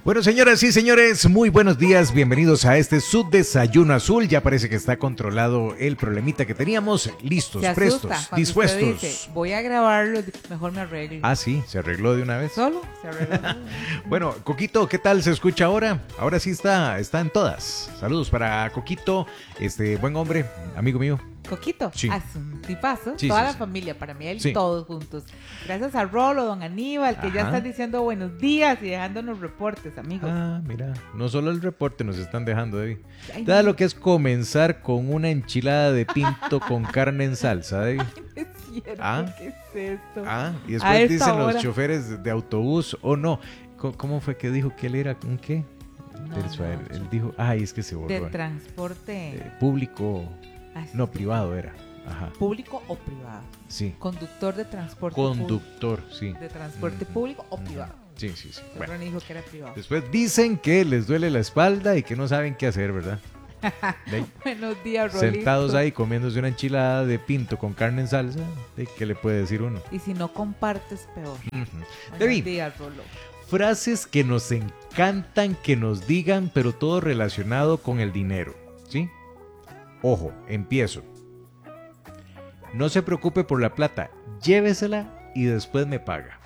Bueno, señoras y señores, muy buenos días, bienvenidos a este su desayuno azul. Ya parece que está controlado el problemita que teníamos. Listos, se asusta prestos, cuando dispuestos. usted dice, voy a grabarlo, mejor me arreglo. Ah, sí, se arregló de una vez. Solo se arregló. Bueno, Coquito, ¿qué tal se escucha ahora? Ahora sí está en todas. Saludos para Coquito, buen hombre, amigo mío. Coquito, Sí. es un tipazo, Sí, toda sí, la sí. familia, para mí, él Sí. todos juntos. Gracias a Rolo, don Aníbal, que ya Ajá. están diciendo buenos días y dejándonos reportes, amigos. Ah, mira, no solo el reporte nos están dejando, Debbie. Ay, Nada no. lo que es comenzar con una enchilada de pinto con carne en salsa, Debbie. Es cierto, Ah. ¿qué es esto? Ah, y A después esta dicen los hora. choferes de autobús, o no. ¿Cómo fue que dijo que él era un qué? No, Él dijo, ay, es que se de borró. transporte Público, Ay, no, sí. privado era. Ajá, ¿Público o privado? sí. Conductor de transporte Conductor, sí. público, de transporte Ujú, público o ujú. privado. Sí, sí, sí. Bueno. Bueno, Dijo que era privado. después dicen que les duele la espalda y que no saben qué hacer, ¿verdad? De ahí, Buenos días, Rolito. sentados ahí comiéndose una enchilada de pinto con carne en salsa, ¿de qué le puede decir uno? Y si no compartes, peor. Ujú. Buenos Debbie, días, Rolo. frases que nos encantan que nos digan, pero todo relacionado con el dinero, ¿sí? Ojo, empiezo. No se preocupe por la plata, llévesela y después me paga.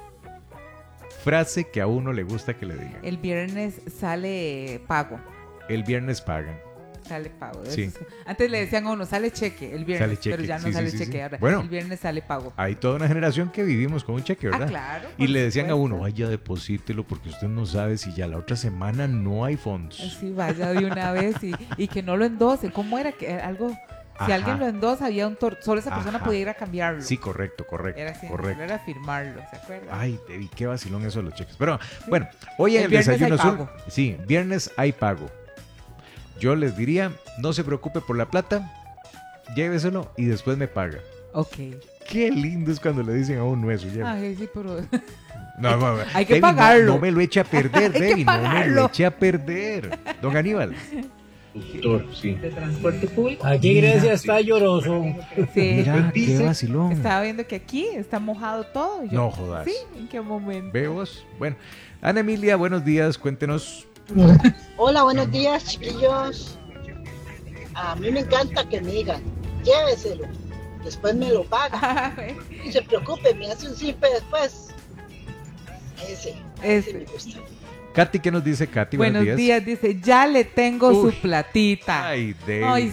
Frase que a uno le gusta que le digan. El viernes sale pago. El viernes pagan. Sale pago. Sí. Eso. Antes le decían a uno, sale cheque el viernes. Sale cheque, Pero ya no sí, sale sí, sí, cheque. sí. Ahora, Bueno. el viernes sale pago. Hay toda una generación que vivimos con un cheque, ¿verdad? Ah, claro. Y por le decían a supuesto. uno, vaya, deposítelo porque usted no sabe si ya la otra semana no hay fondos. Sí, vaya de una vez y que no lo endose. ¿Cómo era? Que algo. Si Ajá. alguien lo endosa, había solo esa persona Ajá. podía ir a cambiarlo. Sí, correcto, Era así, correcto. solo era firmarlo, ¿se acuerdan? Ay, Debbie, qué vacilón eso de los cheques. Pero bueno, hoy en El el viernes desayuno hay azul. pago. Sí, viernes hay pago. Yo les diría, no se preocupe por la plata, lléveselo y después me paga. Ok. Qué lindo es cuando le dicen a uno eso. ya. Ay, sí, pero... No, hay que Debbie, pagarlo. No me lo eche a perder, Hay que Debbie, no me lo pagarlo. eche a perder. Don Aníbal. Sí. de transporte público. Aquí Grecia está lloroso. Sí. Mira, qué Dice, vacilón. estaba viendo que aquí está mojado todo. Y yo, No jodas. Sí, ¿en qué momento? ¿Ve vos? Bueno, Ana Emilia, buenos días, cuéntenos. Hola, buenos días, chiquillos. A mí me encanta que me digan, lléveselo, después me lo paga. No se preocupe, me hace un simple después. Ese me gusta. Katy, ¿qué nos dice Katy? Buenos días, dice, ya le tengo Uy. su platita. Ay, Debbie. Ay,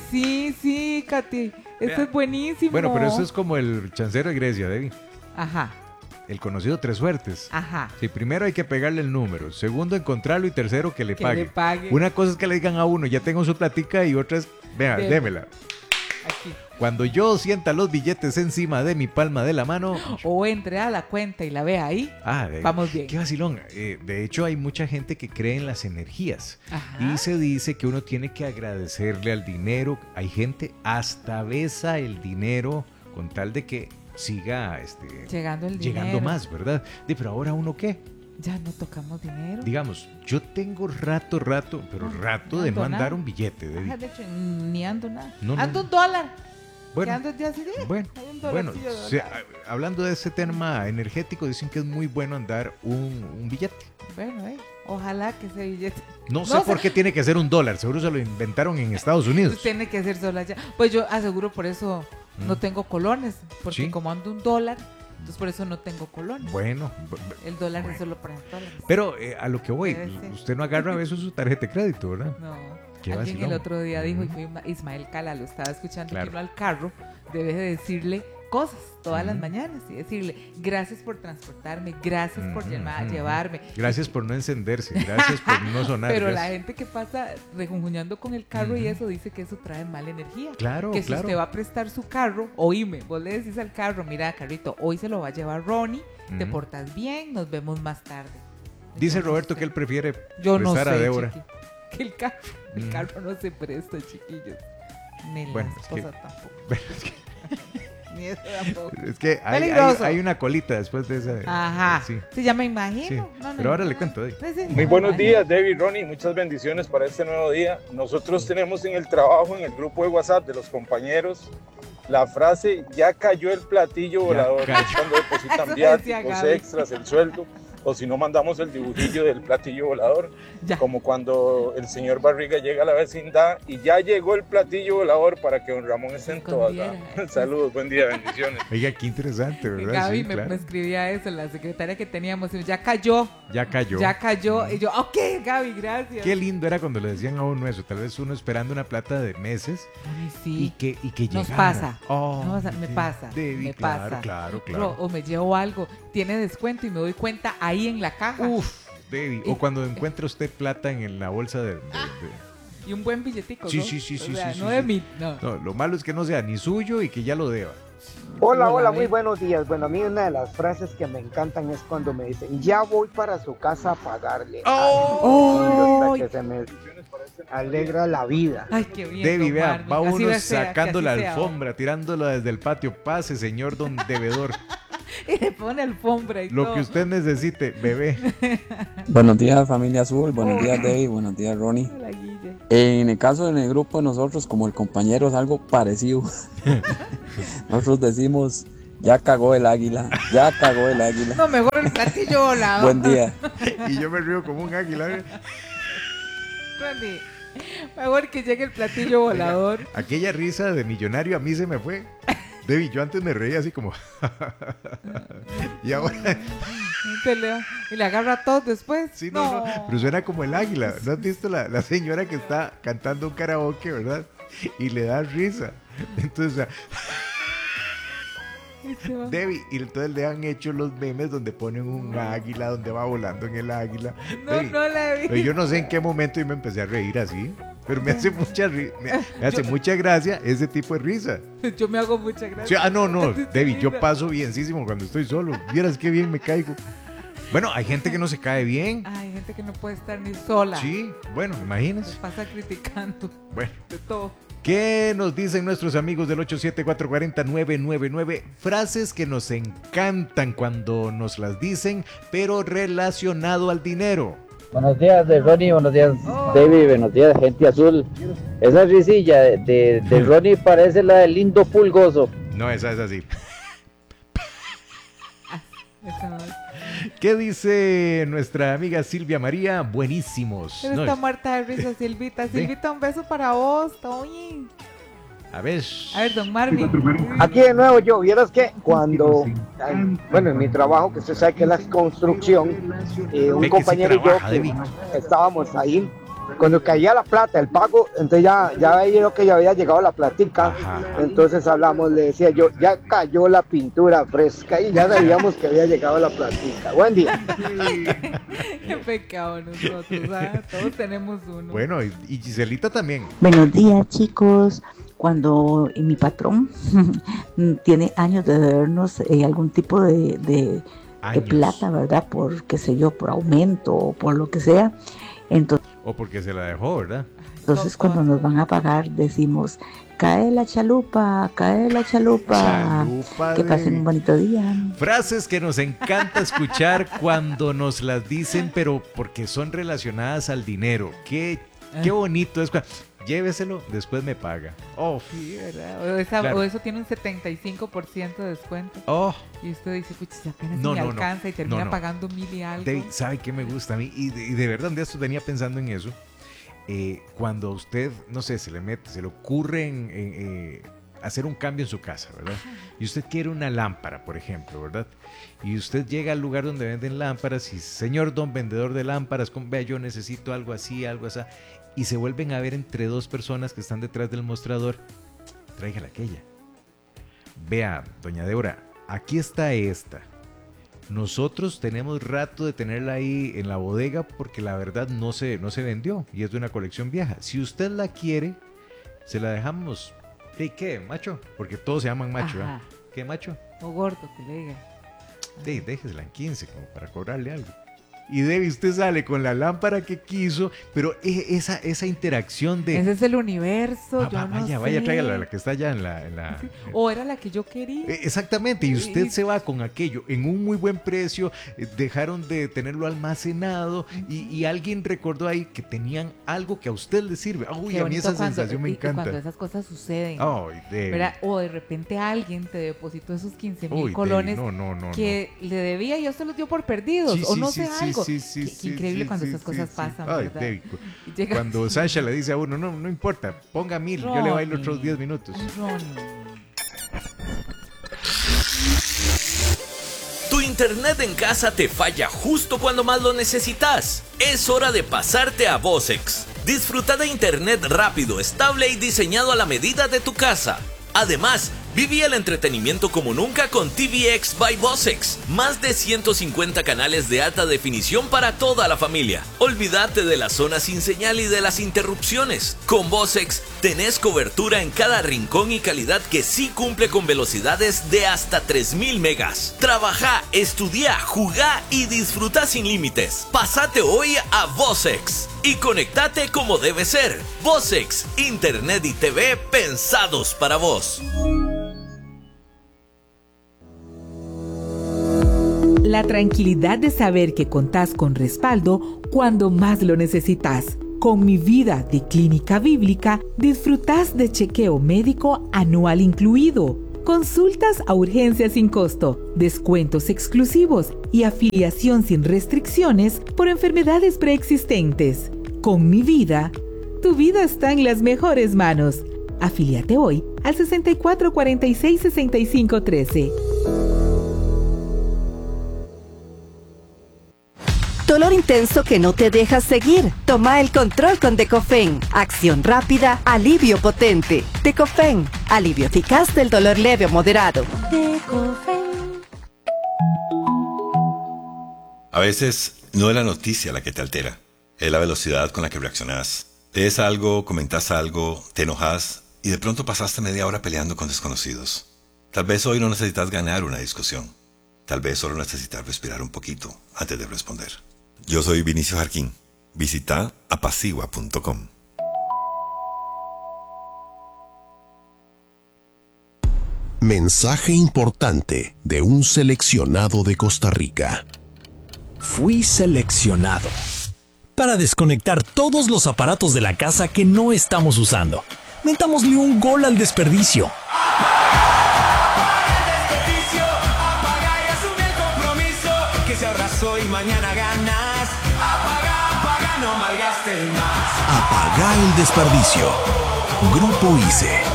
sí, Katy. Esto Vea. es buenísimo. Bueno, pero eso es como el chancero de Grecia, Debbie. Ajá, El conocido tres suertes. ajá. Sí, primero hay que pegarle el número, segundo encontrarlo y tercero que le Que pague. le pague. Una cosa es que le digan a uno, ya tengo su platica y otra es, vea, Deme. démela. Aquí. Cuando yo sienta los billetes encima de mi palma de la mano, O entre a la cuenta y la ve ahí. Vamos bien. Qué vacilón. De hecho, hay mucha gente que cree en las energías. Ajá. Y se dice que uno tiene que agradecerle al dinero. Hay gente hasta besa el dinero con tal de que siga Llegando el llegando dinero. más, ¿verdad? Pero ahora uno qué? Ya no tocamos dinero. Digamos, yo tengo rato, pero rato no de ando no andar nada. un billete. Debbie. Ajá, de hecho, ni ando nada. No, no. Ando $1. Bueno, Que ando ya así de... bueno, hay un bueno, dolarcillo de se- dólar. hablando de ese tema energético, dicen que es muy bueno andar un billete. Bueno, ojalá que ese billete... No sé No por sé. qué tiene que ser $1, seguro se lo inventaron en Estados Unidos. Tiene que ser solo allá. Pues yo aseguro por eso no tengo colones. Porque Sí. como ando $1, entonces por eso no tengo colones. Bueno, El dólar bueno. es solo para dólares. pero a lo que voy, Debe ser. usted no agarra a veces su tarjeta de crédito, ¿verdad? No. Qué Alguien vacilón. el otro día dijo, y Ujú. fue Ismael Cala, lo estaba escuchando, Claro. que uno al carro debe de decirle cosas todas las Ujú. mañanas y decirle gracias por transportarme, gracias por Ujú, ujú. llevarme. Gracias por no encenderse, gracias por no sonar. Pero la gracias. gente que pasa rejunjuñando con el carro y Ujú. eso dice que eso trae mala energía. Claro, Que si claro. usted va a prestar su carro, oíme, vos le decís al carro, mira carrito, hoy se lo va a llevar Ronnie, te Ujú. portas bien, nos vemos más tarde. Dice Entonces, Roberto que él prefiere yo no prestar a sé, Débora. chiqui, que el Mm. carro no se presta, chiquillos. Ni Bueno, la es que- esposa tampoco. Bueno, es que- Ni eso tampoco. Es que Peligroso. hay una colita después de esa. Ajá. Sí. Sí, ya me imagino. Sí. No, no, Pero ahora no. le cuento. Sí, sí, Muy no, buenos no. días, Debbie, Ronnie. Muchas bendiciones para este nuevo día. Nosotros tenemos en el trabajo, en el grupo de WhatsApp de los compañeros, la frase, ya cayó el platillo volador. cayó. Es cuando Eso depositan decía viáticos, Gaby. extras, el sueldo. o si no mandamos el dibujillo del platillo volador, Ya. como cuando el señor Barriga llega a la vecindad y ya llegó el platillo volador para que don Ramón esté en todas. Escondiera. Saludos, buen día, bendiciones. Oiga, qué interesante, ¿verdad? Gaby Sí, me claro. escribía eso, la secretaria que teníamos, y ya cayó, Ya cayó. ya cayó, y yo, ok, Gaby, gracias. Qué lindo era cuando le decían a uno eso, tal vez uno esperando una plata de meses Ay, y sí, que nos llegara. pasa, Oh, me pasa, Debbie, me claro, pasa. claro, claro. O me llevo algo, tiene descuento y me doy cuenta ahí en la caja. Uf, Debbie. O cuando encuentra usted plata en la bolsa de... Y un buen billetico, Sí, ¿no? sí, sí, sí, O sea, sí, no sí, de sí. mí, no. No, lo malo es que no sea ni suyo y que ya lo deba. Hola, Hola, hola, muy Abel. buenos días. Bueno, a mí una de las frases que me encantan es cuando me dicen, ya voy para su casa a pagarle. ¡Oh! Ay, hasta que se me alegra la vida. Ay, qué bien. Debbie, don vea, Marvin. va Así uno sea, que sacando así la sea. alfombra, tirándola desde el patio. Pase, señor don devedor. Y le pone alfombra y Lo todo. que usted necesite, bebé. Buenos días, familia Azul. Buenos días, David. Buenos días, Ronnie. Hola, Guille. En el caso del grupo de nosotros, como el compañero, es algo parecido. Nosotros decimos, ya cagó el águila, ya cagó el águila. No, mejor el platillo volado. Buen día. Y yo me río como un águila. Ronnie, mejor que llegue el platillo volador. Aquella risa de millonario a mí se me fue. Debbie, yo antes me reía así como... y ahora... Y le agarra a todos después. Sí, no, pero suena como el águila. ¿No has visto la señora que está cantando un karaoke, verdad? Y le da risa. Entonces, o sea, Y se va. Debbie, y entonces le han hecho los memes donde ponen un águila, donde va volando en el águila. No, Debbie, no la vi. pero yo no sé en qué momento yo me empecé a reír así, pero me hace me hace mucha gracia ese tipo de risa. Yo me hago mucha gracia. Sí, no, Sí, Debbie, yo linda. paso bienísimo cuando estoy solo. Vieras qué bien me caigo. Bueno, hay gente que no se cae bien. Hay gente que no puede estar ni sola. Sí, bueno, Se imagínense. pasa criticando Bueno. de todo. ¿Qué nos dicen nuestros amigos del 874-40-999? Frases que nos encantan cuando nos las dicen, pero relacionado al dinero. Buenos días de Ronnie, buenos días David, buenos días gente azul. Esa risilla de Ronnie parece la del lindo pulgoso. No, esa es así. Eso no es. ¿Qué dice nuestra amiga Silvia María? Buenísimos. Pero No, está muerta de risa, Silvita. Silvita, un beso para vos, Toñi. a ver. A ver, don Marvin. Aquí de nuevo yo, vieras que cuando, bueno, en mi trabajo, que usted sabe que es la construcción, un Ve que sí compañero y yo trabaja, que Debbie. estábamos ahí, cuando caía la plata, el pago, entonces ya veía yo que ya había llegado la platica, Ajá. entonces hablamos, le decía yo, ya cayó la pintura fresca y ya sabíamos que había llegado la platica. Buen día. Qué pecado nosotros, ¿ah? Todos tenemos uno. Bueno, y Giselita también. Buenos días, chicos. Cuando mi patrón tiene años de debernos algún tipo de Años. plata, ¿verdad? Por, qué sé yo, por aumento o por lo que sea. Entonces, O porque se la dejó, ¿verdad? cuando nos van a pagar, decimos, cae la chalupa, cae la chalupa. Chalupa, Que pasen Debbie. un bonito día. Frases que nos encanta escuchar cuando nos las dicen, pero porque son relacionadas al dinero. Qué bonito es. Lléveselo, después me paga. Oh, Sí, ¿verdad? Claro. O eso tiene un 75% de descuento. oh. Y usted dice, pucha, apenas No, me no, no. alcanza y termina No. pagando 1,000 y algo. David, ¿sabe qué me gusta a mí? Y de verdad, un día esto venía pensando en eso. Cuando a usted, no sé, se le ocurre hacer un cambio en su casa, ¿verdad? Y usted quiere una lámpara, por ejemplo, ¿verdad? Y usted llega al lugar donde venden lámparas y, señor don vendedor de lámparas, vea, yo necesito algo así, algo así. Y se vuelven a ver entre dos personas que están detrás del mostrador. Tráigala aquella. Vea, doña Débora, aquí está esta. Nosotros tenemos rato de tenerla ahí en la bodega porque la verdad no se vendió y es de una colección vieja. Si usted la quiere, se la dejamos. ¿Y qué, macho? Porque todos se llaman macho, Ajá. ¿eh? ¿Qué, macho? O gordo, que le diga. Déjesela en 15 como para cobrarle algo. y Debbie, usted sale con la lámpara que quiso, pero esa interacción de... Ese es el universo, yo no sé. Vaya, tráigala, la que está allá en la... Sí. O era la que yo quería. Exactamente, y usted se va con aquello en un muy buen precio, dejaron de tenerlo almacenado y alguien recordó ahí que tenían algo que a usted le sirve. Uy, a mí esa sensación me encanta. Cuando esas cosas suceden. Ay, Debbie. O de repente alguien te depositó esos 15,000 colones que le debía y usted los dio por perdidos, o no sé, algo. Qué increíble cuando esas cosas pasan, Ay, ¿verdad? Debbie, cuando Sasha le dice a uno, no importa, ponga 1,000, yo le bailo otros 10 minutos. Tu internet en casa te falla justo cuando más lo necesitas. Es hora de pasarte a Vocex. Disfruta de internet rápido, estable y diseñado a la medida de tu casa. Además, viví el entretenimiento como nunca con TVX by Vocex. Más de 150 canales de alta definición para toda la familia. Olvídate de las zonas sin señal y de las interrupciones. Con Vocex tenés cobertura en cada rincón y calidad que sí cumple con velocidades de hasta 3,000 megas. Trabaja, estudia, jugá y disfruta sin límites. Pásate hoy a Vocex y conectate como debe ser. Vocex, internet y TV pensados para vos. La tranquilidad de saber que contás con respaldo cuando más lo necesitas. Con Mi Vida de Clínica Bíblica, disfrutás de chequeo médico anual incluido, consultas a urgencia sin costo, descuentos exclusivos y afiliación sin restricciones por enfermedades preexistentes. Con Mi Vida, tu vida está en las mejores manos. Afíliate hoy al 6446-6513. Dolor intenso que no te deja seguir. Toma el control con Decofen. Acción rápida, alivio potente. Decofen, alivio eficaz del dolor leve o moderado. Decofen. A veces no es la noticia la que te altera, es la velocidad con la que reaccionás. Lees algo, comentas algo, te enojas y de pronto pasaste media hora peleando con desconocidos. Tal vez hoy no necesitas ganar una discusión. Tal vez solo necesitas respirar un poquito antes de responder. Yo soy Vinicio Jarquín. Visita apacigua.com. Mensaje importante de un seleccionado de Costa Rica. Fui seleccionado para desconectar todos los aparatos de la casa que no estamos usando. Metámosle un gol al desperdicio. Y mañana ganas. Apaga, no malgastes más. Apaga el desperdicio. Grupo ICE.